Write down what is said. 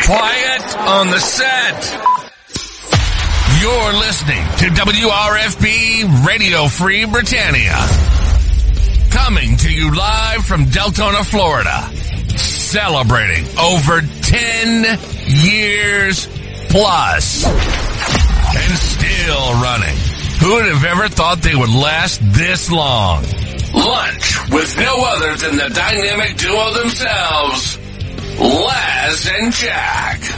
Quiet on the set. You're listening to WRFB Radio Free Britannia. Coming to you live from Deltona, Florida. Celebrating over 10 years plus. And still running. Who would have ever thought they would last this long? Lunch with no other than the dynamic duo themselves, Laz and Jack.